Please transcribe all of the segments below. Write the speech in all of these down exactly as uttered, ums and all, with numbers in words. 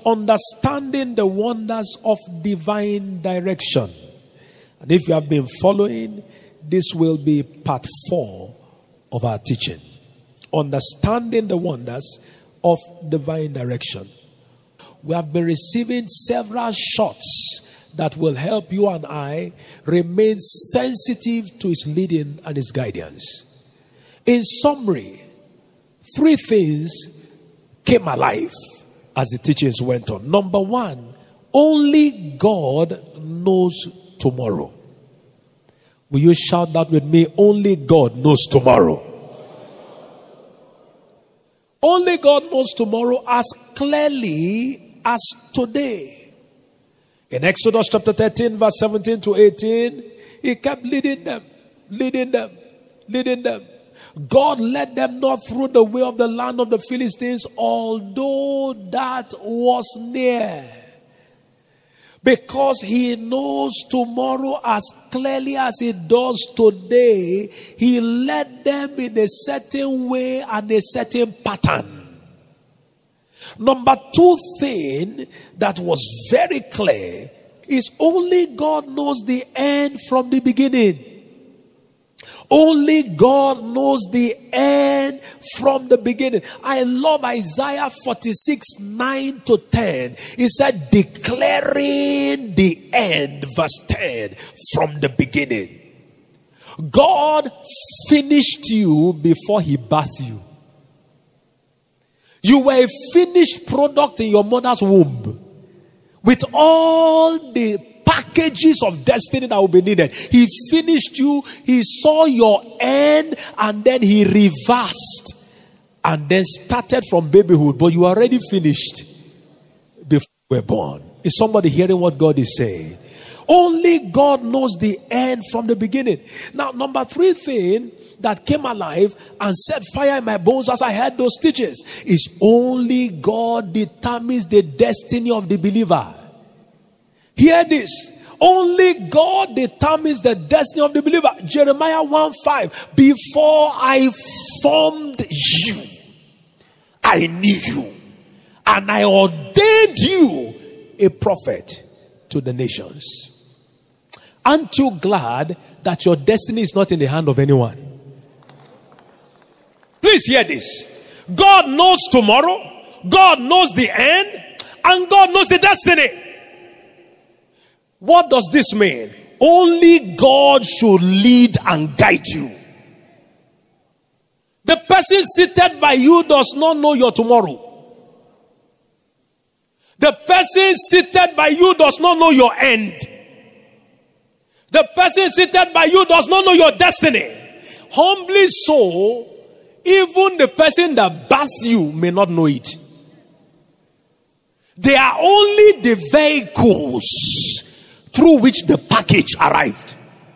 Understanding the wonders of divine direction. And if you have been following, this will be part four of our teaching. Understanding the wonders of divine direction. We have been receiving several shots that will help you and I remain sensitive to his leading and his guidance. In summary, three things came alive as the teachings went on. Number one, only God knows tomorrow. Will you shout that with me? Only God knows tomorrow. Only God knows tomorrow as clearly as today. In Exodus chapter thirteen, verse seventeen to eighteen, he kept leading them, leading them, leading them. God led them not through the way of the land of the Philistines, although that was near. Because he knows tomorrow as clearly as he does today, he led them in a certain way and a certain pattern. Number two thing that was very clear is only God knows the end from the beginning. Only God knows the end from the beginning. I love Isaiah forty-six, nine to ten. He said, declaring the end, verse ten, from the beginning. God finished you before he birthed you. You were a finished product in your mother's womb, with all the packages of destiny that will be needed. He finished you. He saw your end, and then he reversed and then started from babyhood. But you are already finished before you were born. Is somebody hearing what God is saying? Only God knows the end from the beginning. Now, number three thing that came alive and set fire in my bones as I heard those teachings is only God determines the destiny of the believer. Hear this. Only God determines the destiny of the believer. Jeremiah one five. Before I formed you, I knew you, and I ordained you a prophet to the nations. Aren't you glad that your destiny is not in the hand of anyone? Please hear this. God knows tomorrow, God knows the end, and God knows the destiny. What does this mean? Only God should lead and guide you. The person seated by you does not know your tomorrow. The person seated by you does not know your end. The person seated by you does not know your destiny. Humbly so, even the person that births you may not know it. They are only the vehicles through which the package arrived.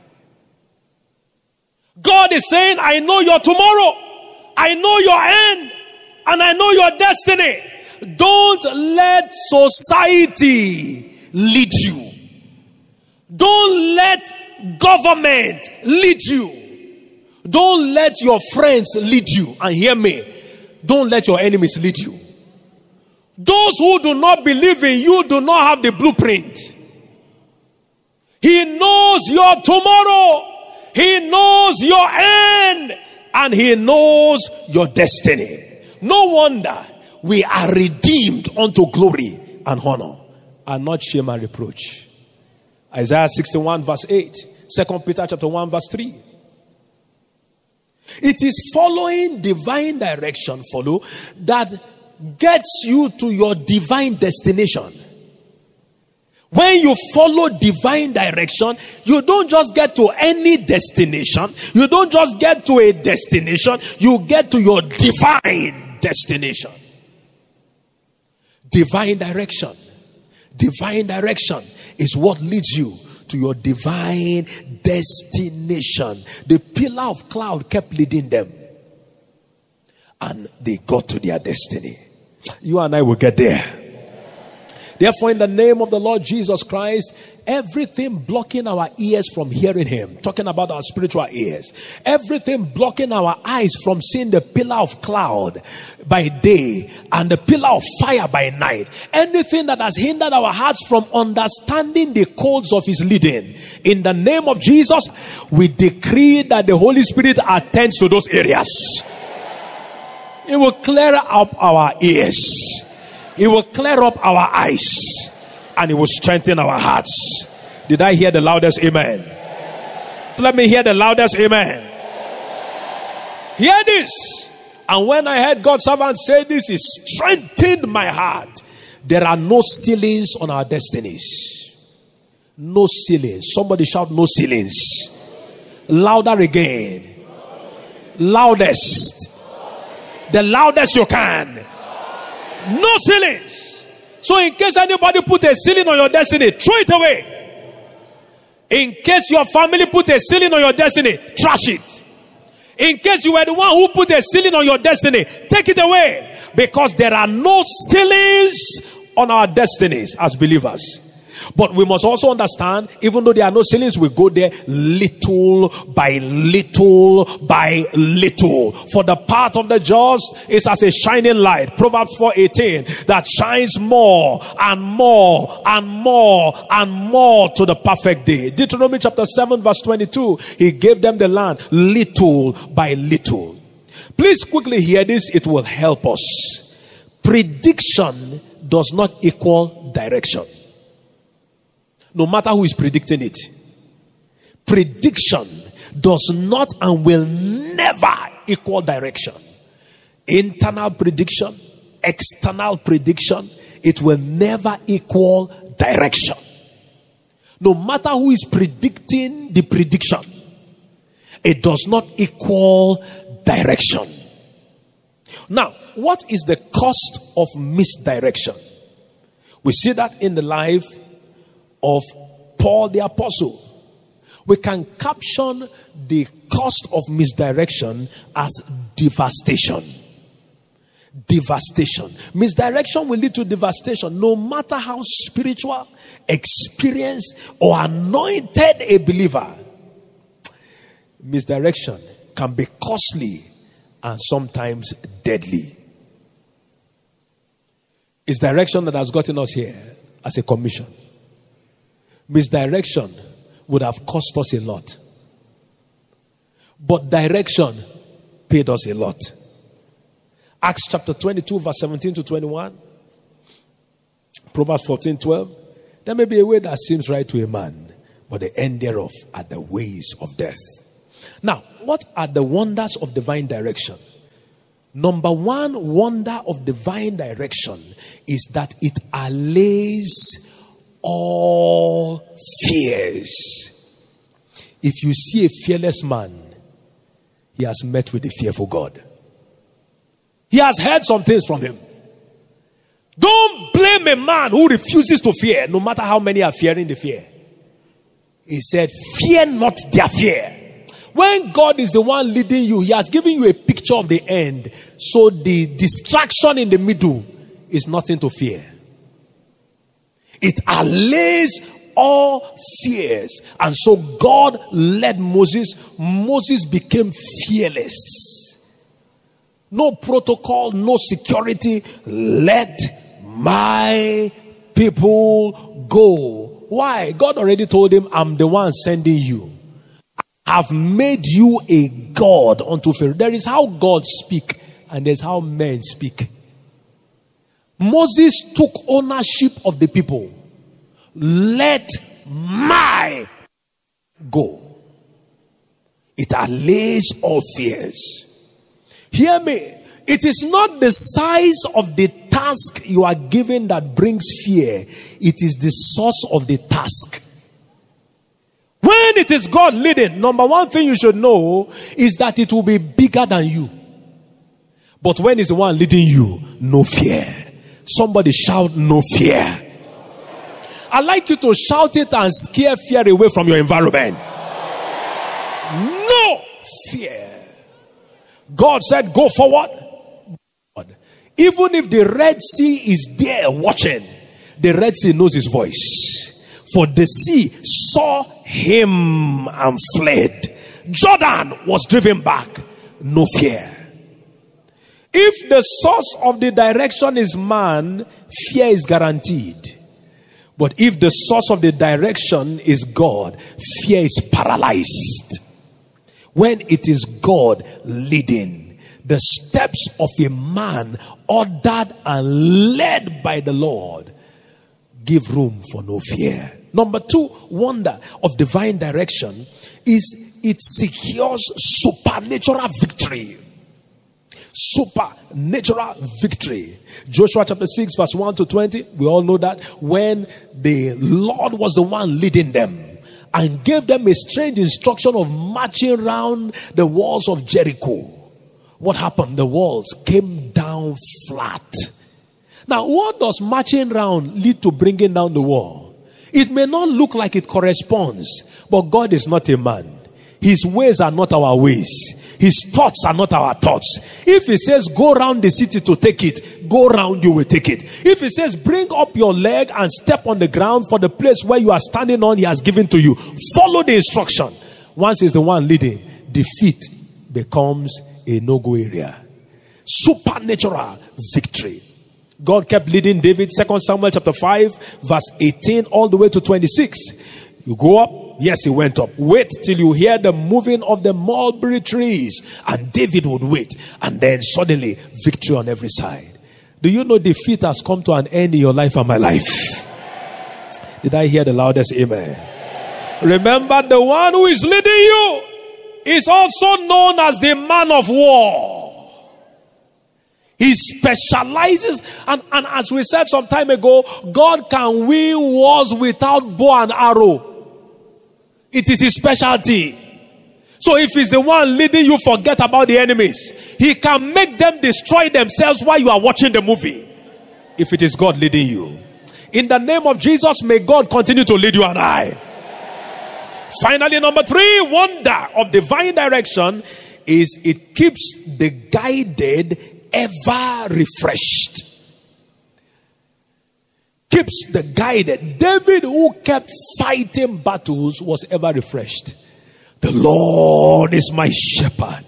God is saying, I know your tomorrow, I know your end, and I know your destiny. Don't let society lead you. Don't let government lead you. Don't let your friends lead you. And hear me, don't let your enemies lead you. Those who do not believe in you do not have the blueprint. He knows your tomorrow. He knows your end. And he knows your destiny. No wonder we are redeemed unto glory and honor, and not shame and reproach. Isaiah sixty-one verse eight. Second Peter chapter one verse three. It is following divine direction, follow, that gets you to your divine destination. When you follow divine direction, you don't just get to any destination. You don't just get to a destination. You get to your divine destination. Divine direction. Divine direction is what leads you to your divine destination. The pillar of cloud kept leading them, and they got to their destiny. You and I will get there. Therefore, in the name of the Lord Jesus Christ, everything blocking our ears from hearing him, talking about our spiritual ears, everything blocking our eyes from seeing the pillar of cloud by day and the pillar of fire by night, anything that has hindered our hearts from understanding the codes of his leading, in the name of Jesus, we decree that the Holy Spirit attends to those areas. It will clear up our ears. It will clear up our eyes. And it will strengthen our hearts. Did I hear the loudest amen? Let me hear the loudest amen. Hear this. And when I heard God's servant say this, it strengthened my heart. There are no ceilings on our destinies. No ceilings. Somebody shout no ceilings. Louder again. Loudest. The loudest you can. No ceilings. So in case anybody put a ceiling on your destiny, throw it away. In case your family put a ceiling on your destiny, trash it. In case you were the one who put a ceiling on your destiny, take it away. Because there are no ceilings on our destinies as believers. But we must also understand, even though there are no ceilings, we go there little by little by little. For the path of the just is as a shining light, Proverbs four eighteen, that shines more and more and more and more to the perfect day. Deuteronomy chapter seven verse twenty-two, he gave them the land little by little. Please quickly hear this, it will help us. Prediction does not equal direction. No matter who is predicting it. Prediction does not and will never equal direction. Internal prediction, external prediction, it will never equal direction. No matter who is predicting the prediction, it does not equal direction. Now, what is the cost of misdirection? We see that in the life of Paul the Apostle. We can caption the cost of misdirection as devastation. Devastation. Misdirection will lead to devastation, no matter how spiritual, experienced, or anointed a believer. Misdirection can be costly and sometimes deadly. It's direction that has gotten us here as a commission. Misdirection would have cost us a lot. But direction paid us a lot. Acts chapter twenty-two verse seventeen to twenty-one. Proverbs fourteen twelve. There may be a way that seems right to a man, but the end thereof are the ways of death. Now, what are the wonders of divine direction? Number one wonder of divine direction is that it allays all fears. If you see a fearless man, he has met with a fearful God. He has heard some things from him. Don't blame a man who refuses to fear, no matter how many are fearing the fear. He said, fear not their fear. When God is the one leading you, he has given you a picture of the end. So the distraction in the middle is nothing to fear. It allays all fears. And so God led Moses. Moses became fearless. No protocol, no security. Let my people go. Why? God already told him, I'm the one sending you. I've made you a God unto Pharaoh. There is how God speak and there's how men speak. Moses took ownership of the people. Let my go. It allays all fears. Hear me. It is not the size of the task you are given that brings fear. It is the source of the task. When it is God leading, number one thing you should know is that it will be bigger than you. But when it's the one leading you, no fear. Somebody shout, no fear. I'd like you to shout it and scare fear away from your environment. No fear. God said, go forward. Even if the Red Sea is there watching, the Red Sea knows his voice. For the sea saw him and fled. Jordan was driven back. No fear. If the source of the direction is man, fear is guaranteed. But if the source of the direction is God, fear is paralyzed. When it is God leading, the steps of a man ordered and led by the Lord give room for no fear. Number two, wonder of divine direction is it secures supernatural victory. Supernatural victory. Joshua chapter six verse one to twenty. We all know that when the Lord was the one leading them and gave them a strange instruction of marching around the walls of Jericho. What happened? The walls came down flat. Now, what does marching around lead to bringing down the wall? It may not look like it corresponds, but God is not a man. His ways are not our ways. His thoughts are not our thoughts. If he says go around the city to take it, go around, you will take it. If he says bring up your leg and step on the ground for the place where you are standing on, he has given to you. Follow the instruction. Once he's the one leading, defeat becomes a no-go area. Supernatural victory. God kept leading David. Second Samuel chapter five verse eighteen all the way to twenty-six. You go up. Yes, he went up. Wait till you hear the moving of the mulberry trees. And David would wait. And then suddenly, victory on every side. Do you know defeat has come to an end in your life and my life? Did I hear the loudest amen? Remember, the one who is leading you is also known as the man of war. He specializes. And, and as we said some time ago, God can win wars without bow and arrow. It is his specialty. So if he's the one leading you, forget about the enemies. He can make them destroy themselves while you are watching the movie. If it is God leading you. In the name of Jesus, may God continue to lead you and I. Finally, number three, wonder of divine direction is it keeps the guided ever refreshed. Keeps the guided. David, who kept fighting battles, was ever refreshed. The Lord is my shepherd.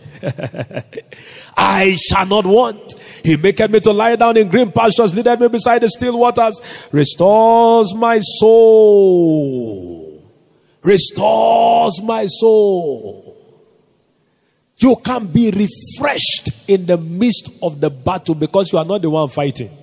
I shall not want. He maketh me to lie down in green pastures, leadeth me beside the still waters, restores my soul. Restores my soul. You can be refreshed in the midst of the battle because you are not the one fighting.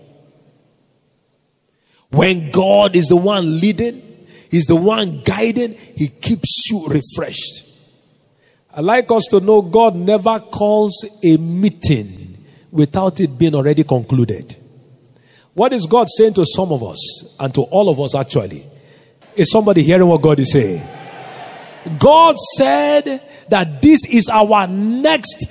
When God is the one leading, he's the one guiding, he keeps you refreshed. I like us to know God never calls a meeting without it being already concluded. What is God saying to some of us and to all of us actually? Is somebody hearing what God is saying? God said that this is our next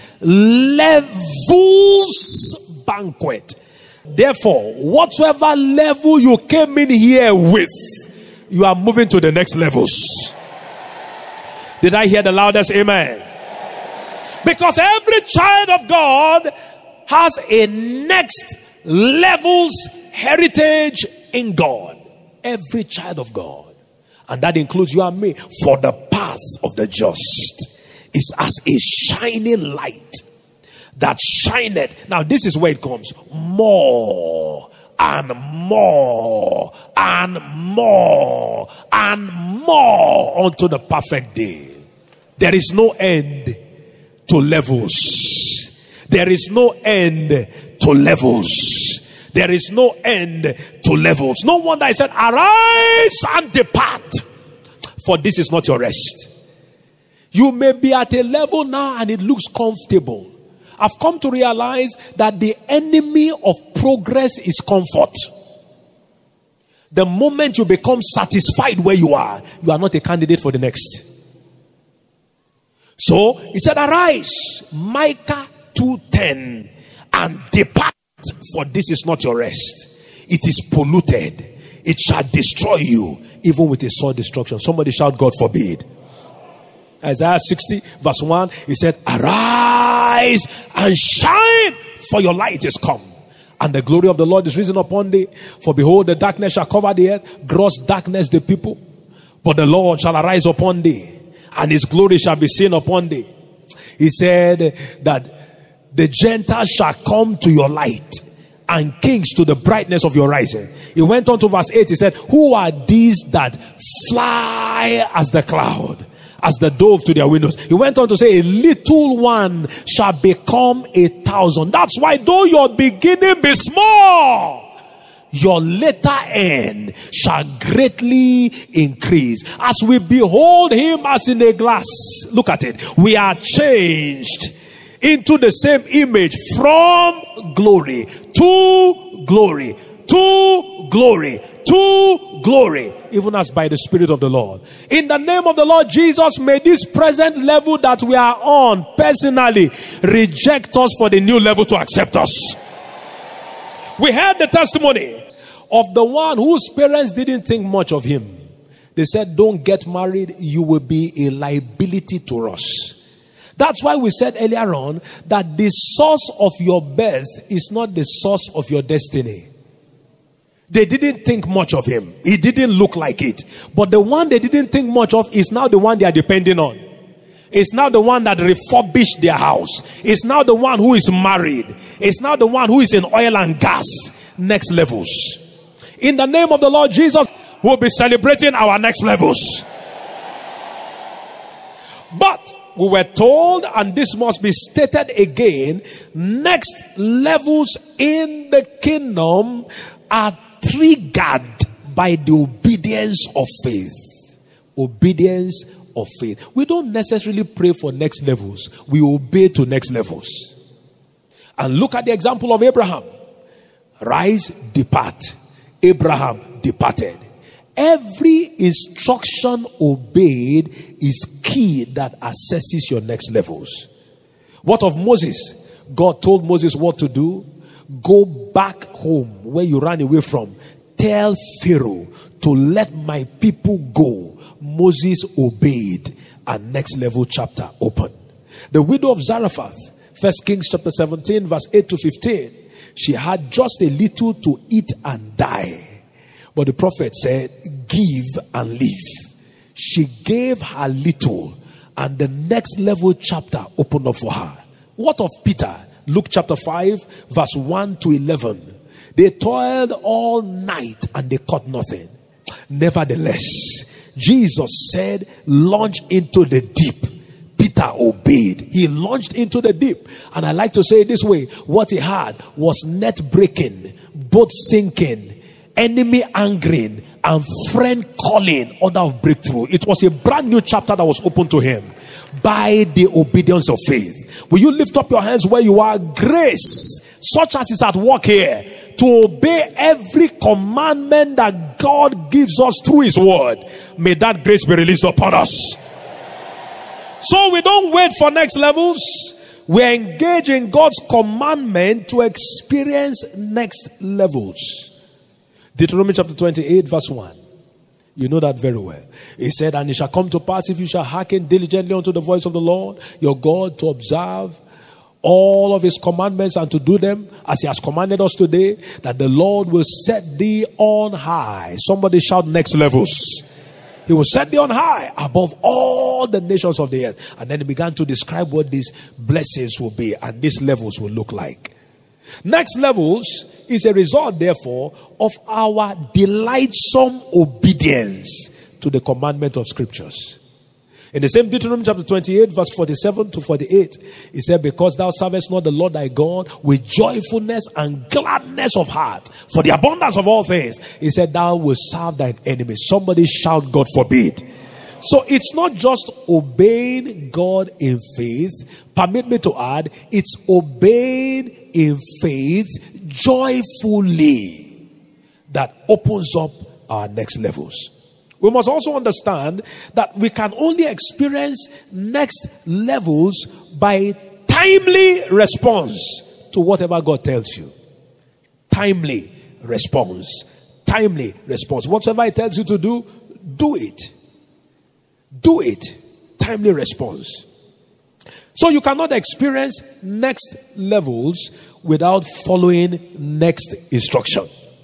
levels banquet. Therefore, whatsoever level you came in here with, you are moving to the next levels. Did I hear the loudest amen? Because every child of God has a next levels heritage in God. Every child of God. And that includes you and me. For the path of the just is as a shining light that shineth. Now this is where it comes. More and more and more and more unto the perfect day. There is no end to levels. There is no end to levels. There is no end to levels. No wonder I said, arise and depart, for this is not your rest. You may be at a level now and it looks comfortable. I've come to realize that the enemy of progress is comfort. The moment you become satisfied where you are, you are not a candidate for the next. So he said, arise, Micah two ten, and depart, for this is not your rest. It is polluted. It shall destroy you, even with a sword destruction. Somebody shout, God forbid. Isaiah sixty verse one, he said, arise and shine, for your light is come, And the glory of the Lord is risen upon thee. For behold, the darkness shall cover the earth, gross darkness the people. But the Lord shall arise upon thee, and his glory shall be seen upon thee. He said that the Gentiles shall come to your light, and kings to the brightness of your rising. He went on to verse eight. He said, who are these that fly as the cloud, as the dove to their windows? He went on to say, a little one shall become a thousand. That's why though your beginning be small, your later end shall greatly increase. As we behold him as in a glass, look at it, we are changed into the same image from glory to glory to glory to glory, even as by the Spirit of the Lord. In the name of the Lord Jesus, may this present level that we are on personally reject us for the new level to accept us. We heard the testimony of the one whose parents didn't think much of him. They said, don't get married, you will be a liability to us. That's why we said earlier on that the source of your birth is not the source of your destiny. They didn't think much of him. He didn't look like it. But the one they didn't think much of is now the one they are depending on. It's now the one that refurbished their house. It's now the one who is married. It's now the one who is in oil and gas. Next levels. In the name of the Lord Jesus, we'll be celebrating our next levels. But we were told, and this must be stated again, next levels in the kingdom are triggered by the obedience of faith. Obedience of faith. We don't necessarily pray for next levels. We obey to next levels. And look at the example of Abraham. Rise, depart. Abraham departed. Every instruction obeyed is key that assesses your next levels. What of Moses? God told Moses what to do. Go back home where you ran away from. Tell Pharaoh to let my people go. Moses obeyed, and next level chapter opened. The widow of Zarephath, First Kings chapter seventeen, verse eight to fifteen. She had just a little to eat and die. But the prophet said, give and live. She gave her little, and the next level chapter opened up for her. What of Peter? Luke chapter five, verse one to eleven. They toiled all night and they caught nothing. Nevertheless, Jesus said, launch into the deep. Peter obeyed. He launched into the deep. And I like to say it this way. What he had was net breaking, boat sinking, enemy angering, and friend calling order of breakthrough. It was a brand new chapter that was opened to him by the obedience of faith. Will you lift up your hands where you are? Grace, such as is at work here, to obey every commandment that God gives us through his word. May that grace be released upon us. So we don't wait for next levels. We engage in God's commandment to experience next levels. Deuteronomy chapter twenty-eight, verse one. You know that very well. He said, and it shall come to pass, if you shall hearken diligently unto the voice of the Lord your God, to observe all of his commandments and to do them as he has commanded us today, that the Lord will set thee on high. Somebody shout next levels. He will set thee on high above all the nations of the earth. And then he began to describe what these blessings will be and these levels will look like. Next levels is a result, therefore, of our delightsome obedience to the commandment of scriptures. In the same Deuteronomy chapter twenty-eight, verse forty-seven to forty-eight, he said, because thou servest not the Lord thy God with joyfulness and gladness of heart, for the abundance of all things, he said, thou wilt serve thine enemies. Somebody shout, God forbid. So it's not just obeying God in faith. Permit me to add, it's obeying in faith joyfully that opens up our next levels. We must also understand that we can only experience next levels by timely response to whatever God tells you. Timely response. Timely response. Whatever he tells you to do, do it. Do it. Timely response. So you cannot experience next levels without following next instruction.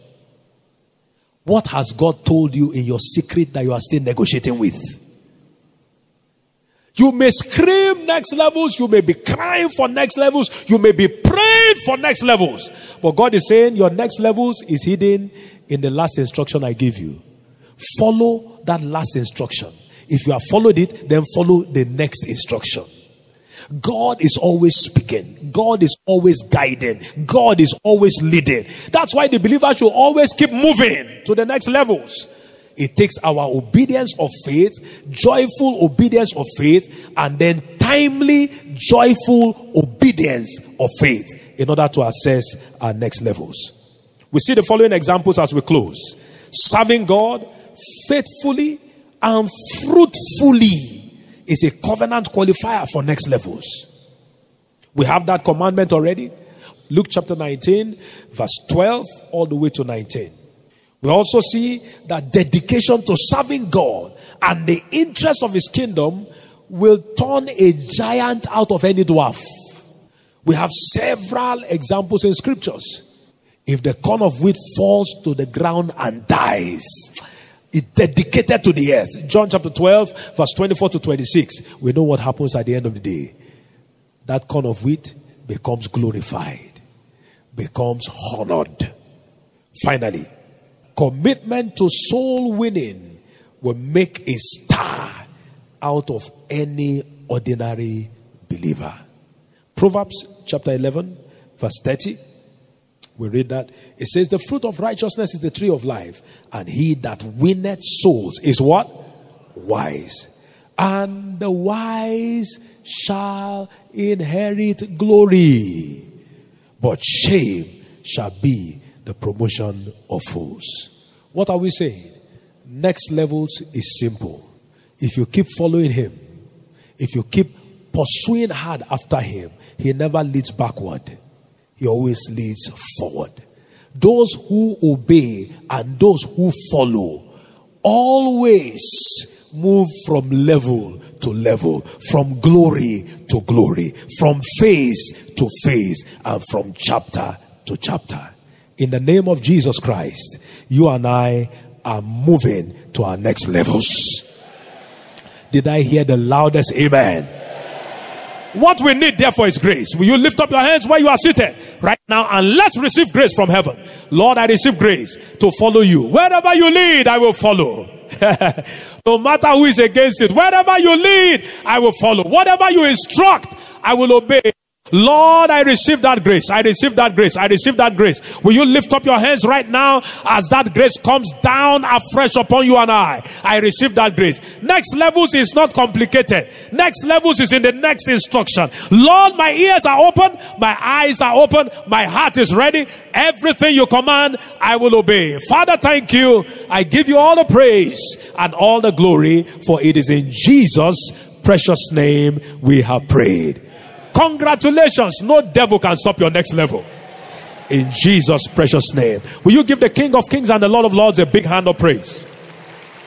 What has God told you in your secret that you are still negotiating with? You may scream next levels. You may be crying for next levels. You may be praying for next levels. But God is saying your next levels is hidden in the last instruction I give you. Follow that last instruction. If you have followed it, then follow the next instruction. God is always speaking. God is always guiding. God is always leading. That's why the believer should always keep moving to the next levels. It takes our obedience of faith, joyful obedience of faith, and then timely, joyful obedience of faith in order to access our next levels. We see the following examples as we close. Serving God faithfully and fruitfully is a covenant qualifier for next levels. We have that commandment already. Luke chapter nineteen, verse twelve, all the way to nineteen. We also see that dedication to serving God and the interest of his kingdom will turn a giant out of any dwarf. We have several examples in scriptures. If the corn of wheat falls to the ground and dies, it's dedicated to the earth. John chapter twelve, verse twenty-four to twenty-six. We know what happens at the end of the day. That corn of wheat becomes glorified, becomes honored. Finally, commitment to soul winning will make a star out of any ordinary believer. Proverbs chapter eleven, verse thirty. We read that. It says, the fruit of righteousness is the tree of life, and he that winneth souls is what? Wise. And the wise shall inherit glory, but shame shall be the promotion of fools. What are we saying? Next levels is simple. If you keep following him, if you keep pursuing hard after him, he never leads backward. He always leads forward. Those who obey and those who follow always move from level to level, from glory to glory, from phase to phase, and from chapter to chapter. In the name of Jesus Christ, you and I are moving to our next levels. Did I hear the loudest amen? What we need therefore is grace. Will you lift up your hands where you are seated right now and let's receive grace from heaven. Lord, I receive grace to follow you. Wherever you lead, I will follow. No matter who is against it, wherever you lead, I will follow. Whatever you instruct, I will obey. Lord, I receive that grace. I receive that grace. I receive that grace. Will you lift up your hands right now as that grace comes down afresh upon you and I? I receive that grace. Next levels is not complicated. Next levels is in the next instruction. Lord, my ears are open. My eyes are open. My heart is ready. Everything you command, I will obey. Father, thank you. I give you all the praise and all the glory, for it is in Jesus' precious name we have prayed. Congratulations. No devil can stop your next level. In Jesus' precious name. Will you give the King of Kings and the Lord of Lords a big hand of praise?